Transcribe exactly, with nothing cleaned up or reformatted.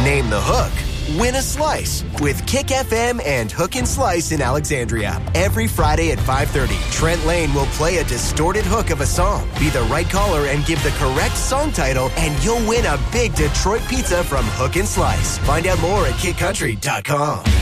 Name the hook. Win a slice with Kick F M and Hook and Slice in Alexandria. Every Friday at five thirty, Trent Lane will play a distorted hook of a song. Be the right caller and give the correct song title, and you'll win a big Detroit pizza from Hook and Slice. Find out more at kick country dot com.